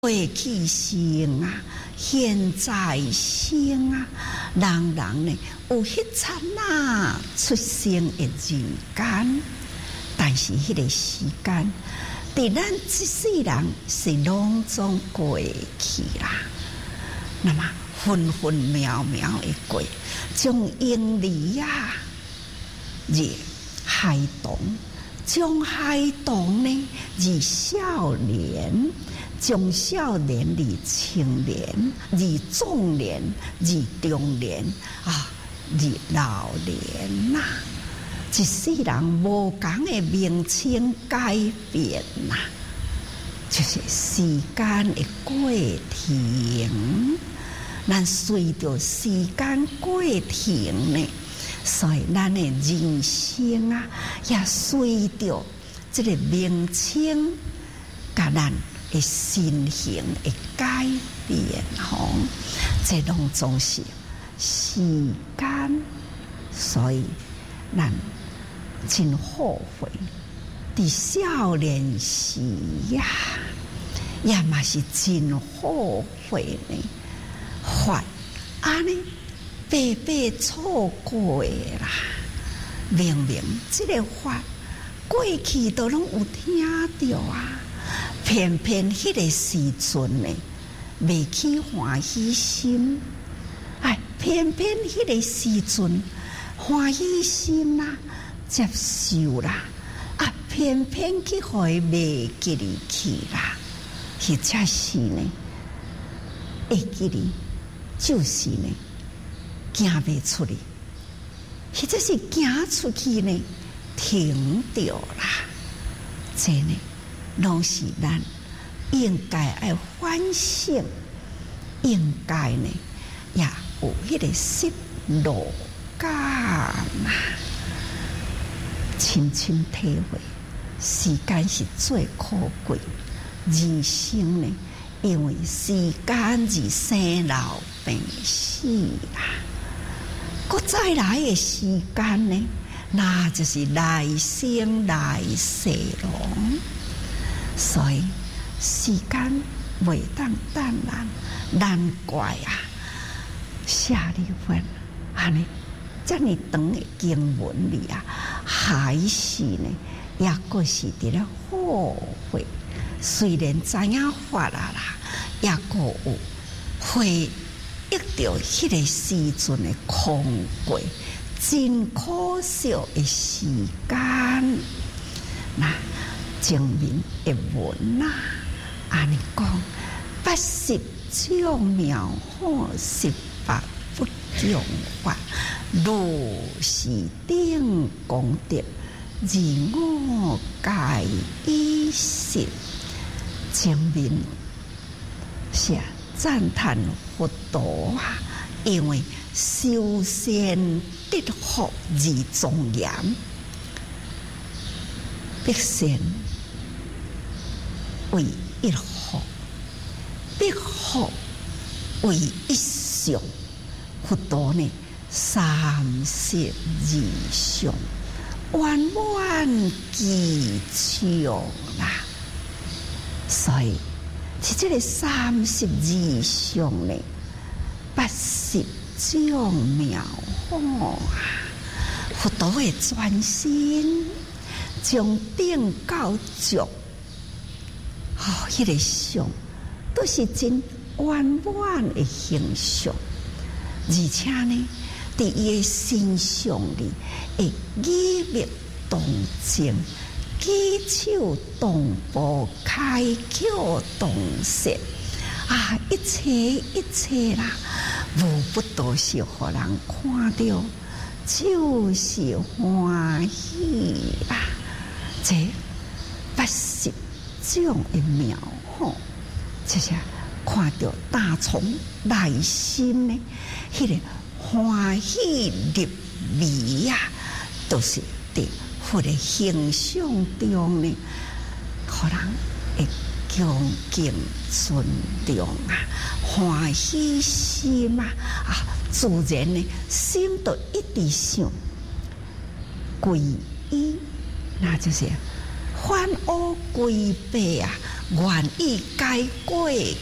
过去生啊，现在生啊，人呢有迄刹那出生的人间，但是迄个时间，伫咱这世人是拢总过去啦。那么分分秒秒的过，从婴儿啊，入孩童，从孩童呢入少年。从少年入青年，入壮年，入中年啊，入老年呐、一世人无同的名称改变呐、就是时间的过程。咱随着时间过程呢，所以咱的人生啊，也随着这个名称，甲咱的心形的改变吼，这拢总是时间，所以咱真后悔，伫少年时呀，也嘛是真后悔呢，法安尼白白错过啦。明明这个法过去都拢有听到啊。偏偏迄个时阵呢，未起欢喜心，偏偏迄个时阵欢喜心啦，接受啦，偏偏去互伊袂记哩去啦，或者是呢，会记哩，就是呢，行袂出去，或者是行出去呢，停掉啦，这呢。拢是咱应该爱反省，应该呢也有迄个失落感啊，深深体会，时间是最可贵，人生呢，因为时间而生老病死啊，搁再来的时间呢，那就是来生来世咯。所以时间袂当等人，难怪啊！下里份安尼这么长的经文里啊，还是呢，也阁是伫咧后悔。虽然知影法啦，也阁有回忆到迄个时阵的空过，真可惜的时间。那。证明的文呐，安尼讲，80种妙法，18不种法，如是等功德，而我皆已识。证明是赞叹佛陀啊，因为修仙得福而庄严，必先。为一福，必福为一相。佛陀呢，32相，圆满吉祥啦。所以，是这个32相呢，80种妙法啊。佛陀的专心，从顶到足。迄个相都是真圆满的形象，而且呢，伫伊的身上里会语密动静，举手动步，开口动舌一切啦，无不都是互人看到，就是欢喜啦。这80种的妙法，就是看到打从内心呢，迄个欢喜入迷啊，都是伫佛的形象中呢，互人会恭敬尊重啊，欢喜心啊，自然呢，心都一直想皈依，那就是。返乌归白啊， 愿意改过